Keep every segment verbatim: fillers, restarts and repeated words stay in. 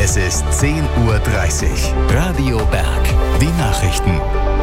Es ist zehn Uhr dreißig. Radio Berg. Die Nachrichten.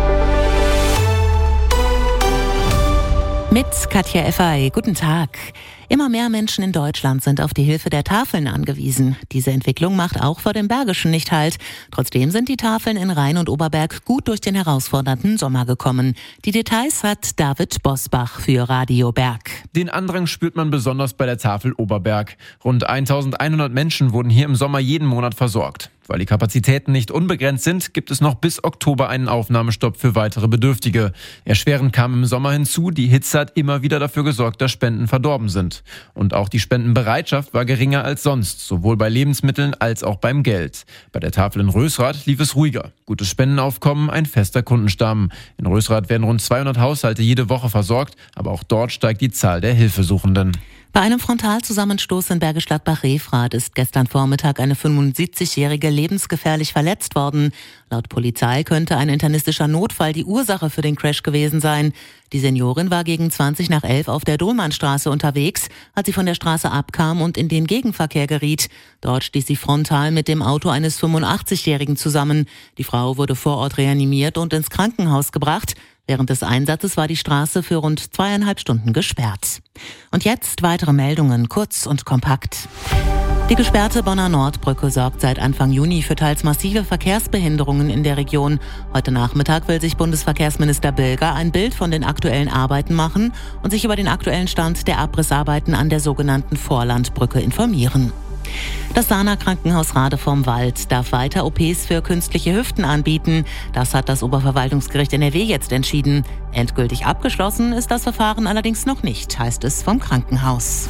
Mit Katja Effay. Guten Tag. Immer mehr Menschen in Deutschland sind auf die Hilfe der Tafeln angewiesen. Diese Entwicklung macht auch vor dem Bergischen nicht Halt. Trotzdem sind die Tafeln in Rhein und Oberberg gut durch den herausfordernden Sommer gekommen. Die Details hat David Bosbach für Radio Berg. Den Andrang spürt man besonders bei der Tafel Oberberg. Rund eintausendeinhundert Menschen wurden hier im Sommer jeden Monat versorgt. Weil die Kapazitäten nicht unbegrenzt sind, gibt es noch bis Oktober einen Aufnahmestopp für weitere Bedürftige. Erschwerend kam im Sommer hinzu, die Hitze hat immer wieder dafür gesorgt, dass Spenden verdorben sind. Und auch die Spendenbereitschaft war geringer als sonst, sowohl bei Lebensmitteln als auch beim Geld. Bei der Tafel in Rösrath lief es ruhiger. Gutes Spendenaufkommen, ein fester Kundenstamm. In Rösrath werden rund zweihundert Haushalte jede Woche versorgt, aber auch dort steigt die Zahl der Hilfesuchenden. Bei einem Frontalzusammenstoß in Bergisch Gladbach-Revrath ist gestern Vormittag eine fünfundsiebzigjährige lebensgefährlich verletzt worden. Laut Polizei könnte ein internistischer Notfall die Ursache für den Crash gewesen sein. Die Seniorin war gegen zwanzig nach elf auf der Dohlmannstraße unterwegs, als sie von der Straße abkam und in den Gegenverkehr geriet. Dort stieß sie frontal mit dem Auto eines fünfundachtzigjährigen zusammen. Die Frau wurde vor Ort reanimiert und ins Krankenhaus gebracht. Während des Einsatzes war die Straße für rund zweieinhalb Stunden gesperrt. Und jetzt weitere Meldungen, kurz und kompakt. Die gesperrte Bonner Nordbrücke sorgt seit Anfang Juni für teils massive Verkehrsbehinderungen in der Region. Heute Nachmittag will sich Bundesverkehrsminister Bilger ein Bild von den aktuellen Arbeiten machen und sich über den aktuellen Stand der Abrissarbeiten an der sogenannten Vorlandbrücke informieren. Das Sahner Krankenhaus Rade vom Wald darf weiter O Ps für künstliche Hüften anbieten. Das hat das Oberverwaltungsgericht N R W jetzt entschieden. Endgültig abgeschlossen ist das Verfahren allerdings noch nicht, heißt es vom Krankenhaus.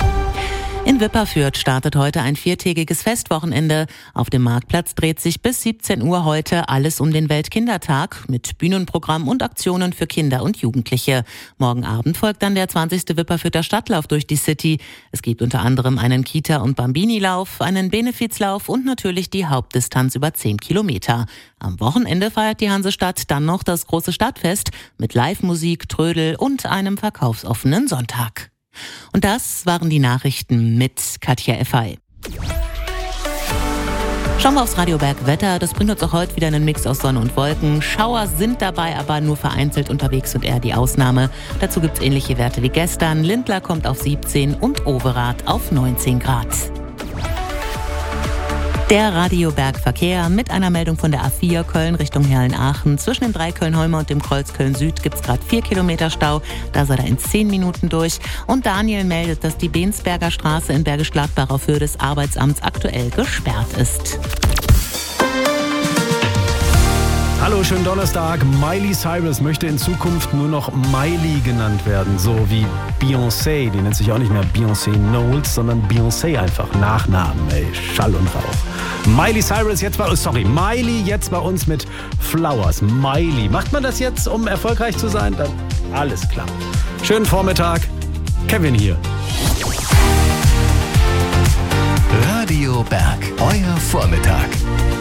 In Wipperfürth startet heute ein viertägiges Festwochenende. Auf dem Marktplatz dreht sich bis siebzehn Uhr heute alles um den Weltkindertag mit Bühnenprogramm und Aktionen für Kinder und Jugendliche. Morgen Abend folgt dann der zwanzigste Wipperfürther Stadtlauf durch die City. Es gibt unter anderem einen Kita- und Bambini-Lauf, einen Benefizlauf und natürlich die Hauptdistanz über zehn Kilometer. Am Wochenende feiert die Hansestadt dann noch das große Stadtfest mit Live-Musik, Trödel und einem verkaufsoffenen Sonntag. Und das waren die Nachrichten mit Katja Effay. Schauen wir aufs Radio Berg Wetter. Das bringt uns auch heute wieder einen Mix aus Sonne und Wolken. Schauer sind dabei, aber nur vereinzelt unterwegs und eher die Ausnahme. Dazu gibt es ähnliche Werte wie gestern. Lindlar kommt auf siebzehn und Overath auf neunzehn Grad. Der Radio Berg Verkehr mit einer Meldung von der A vier Köln Richtung Herrlen-Aachen. Zwischen dem Dreiköln-Holmer und dem Kreuz Köln-Süd gibt es gerade vier Kilometer Stau. Da soll er in zehn Minuten durch. Und Daniel meldet, dass die Bensberger Straße in Bergisch Gladbach auf Höhe des Arbeitsamts aktuell gesperrt ist. Hallo, schönen Donnerstag. Miley Cyrus möchte in Zukunft nur noch Miley genannt werden, so wie Beyoncé. Die nennt sich auch nicht mehr Beyoncé Knowles, sondern Beyoncé einfach. Nachnamen, ey, Schall und Rauch. Miley Cyrus jetzt bei uns, sorry, Miley jetzt bei uns mit Flowers. Miley. Macht man das jetzt, um erfolgreich zu sein? Dann alles klar. Schönen Vormittag. Kevin hier. Radio Berg, euer Vormittag.